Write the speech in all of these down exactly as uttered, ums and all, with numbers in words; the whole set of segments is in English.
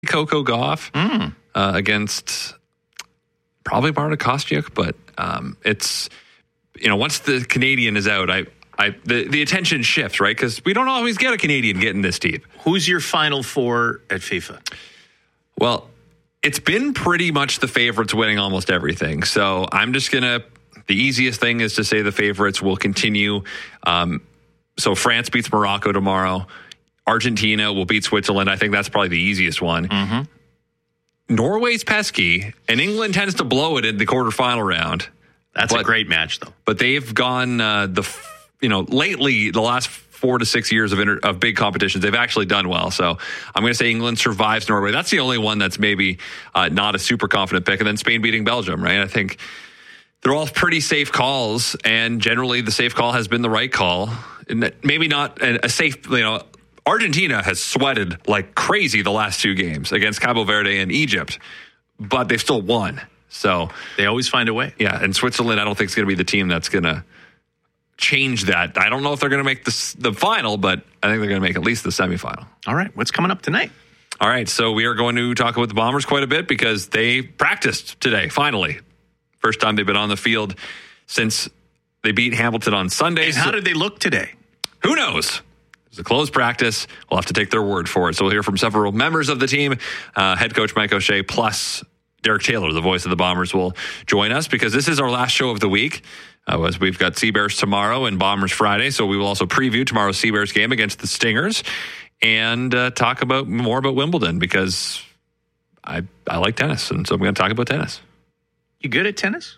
Coco Gauff mm. uh, against probably Marta Kostyuk, but um, it's, you know, once the Canadian is out, I, I the, the attention shifts, right? Because we don't always get a Canadian getting this deep. Who's your Final Four at FIFA? Well, it's been pretty much the favorites winning almost everything. So I'm just going to, the easiest thing is to say the favorites will continue. Um, so France beats Morocco tomorrow. Argentina will beat Switzerland. I think that's probably the easiest one. Mm-hmm. Norway's pesky, and England tends to blow it in the quarterfinal round. That's but, a great match, though. But they've gone uh, the, you know, lately, the last four to six years of inter- of big competitions, they've actually done well. So I'm going to say England survives Norway. That's the only one that's maybe uh, not a super confident pick. And then Spain beating Belgium, right? I think they're all pretty safe calls, and generally the safe call has been the right call. And maybe not a, a safe, you know, Argentina has sweated like crazy the last two games against Cabo Verde and Egypt, but they've still won. So they always find a way. Yeah, and Switzerland, I don't think is going to be the team that's going to change that. I don't know if they're going to make the, the final, but I think they're going to make at least the semifinal. All right, what's coming up tonight? All right, so we are going to talk about the Bombers quite a bit because they practiced today, finally. First time they've been on the field since they beat Hamilton on Sunday. And how did they look today? Who knows? It's a closed practice. We'll have to take their word for it. So we'll hear from several members of the team. Uh, head coach Mike O'Shea plus Derek Taylor, the voice of the Bombers, will join us because this is our last show of the week. Uh, as we've got Sea Bears tomorrow and Bombers Friday. So we will also preview tomorrow's Sea Bears game against the Stingers and uh, talk about more about Wimbledon because I I like tennis. And so I'm going to talk about tennis. You good at tennis?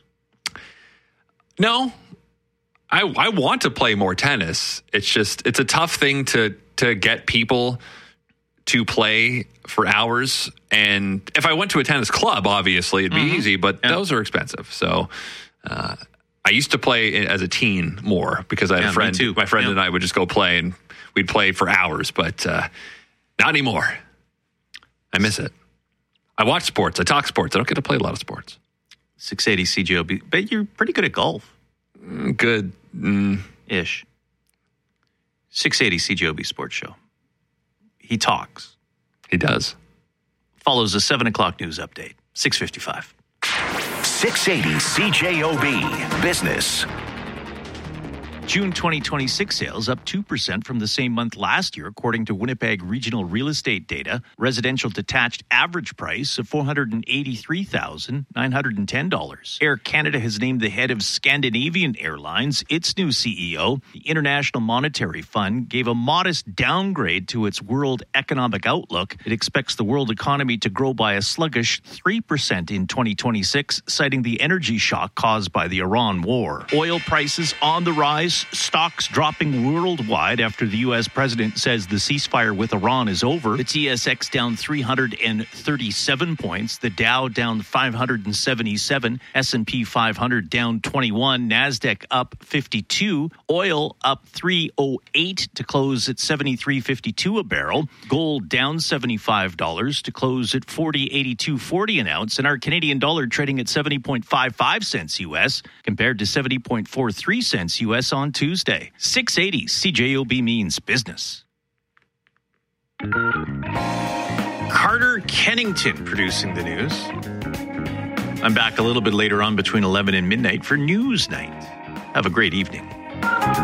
No. I, I want to play more tennis. It's just, it's a tough thing to to get people to play for hours. And if I went to a tennis club, obviously it'd be mm-hmm. easy, but yeah. those are expensive. So uh, I used to play as a teen more because I had yeah, a friend, too. my friend yeah. and I would just go play and we'd play for hours, but uh, not anymore. I miss it. I watch sports. I talk sports. I don't get to play a lot of sports. six eighty C J O B, but you're pretty good at golf. Good. Mm. Ish. six eighty C J O B Sports Show. He talks. He does. Follows a seven o'clock news update. six fifty-five. six eighty C J O B Business. June twenty twenty-six sales up two percent from the same month last year, according to Winnipeg Regional Real Estate data. Residential detached average price of four hundred eighty-three thousand nine hundred ten dollars. Air Canada has named the head of Scandinavian Airlines its new C E O. The International Monetary Fund gave a modest downgrade to its world economic outlook. It expects the world economy to grow by a sluggish three percent in twenty twenty-six, citing the energy shock caused by the Iran war. Oil prices on the rise. Stocks dropping worldwide after the U S president says the ceasefire with Iran is over. The T S X down three hundred thirty-seven points. The Dow down five hundred seventy-seven. S and P five hundred down twenty-one. NASDAQ up fifty-two. Oil up three oh eight to close at seventy-three fifty-two a barrel. Gold down seventy-five dollars to close at forty eighty-two forty an ounce. And our Canadian dollar trading at seventy point five five cents U S compared to seventy point four three cents U S on Tuesday. six eighty C J O B means business. Carter Kennington producing the news. I'm back a little bit later on between eleven and midnight for News Night. Have a great evening.